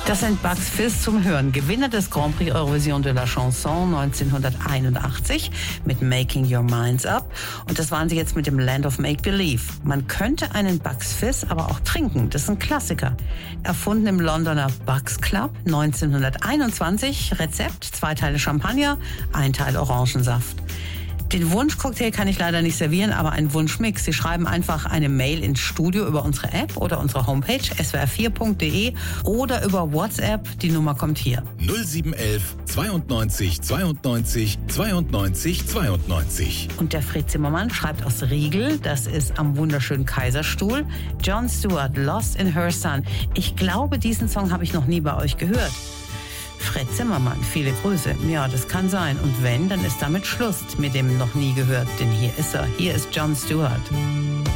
Das sind Bucks Fizz zum Hören. Gewinner des Grand Prix Eurovision de la Chanson 1981 mit Making Your Minds Up. Und das waren sie jetzt mit dem Land of Make Believe. Man könnte einen Bucks Fizz aber auch trinken. Das ist ein Klassiker. Erfunden im Londoner Bucks Club 1921. Rezept: 2 Teile Champagner, 1 Teil Orangensaft. Den Wunschcocktail kann ich leider nicht servieren, aber einen Wunschmix. Sie schreiben einfach eine Mail ins Studio über unsere App oder unsere Homepage swr4.de oder über WhatsApp. Die Nummer kommt hier. 0711 92 92 92 92. Und der Fred Zimmermann schreibt aus Riegel, das ist am wunderschönen Kaiserstuhl, Jon Stewart, Lost in Her Son. Ich glaube, diesen Song habe ich noch nie bei euch gehört. Fred Zimmermann, viele Grüße. Ja, das kann sein. Und wenn, dann ist damit Schluss mit dem noch nie gehört. Denn hier ist er. Hier ist Jon Stewart.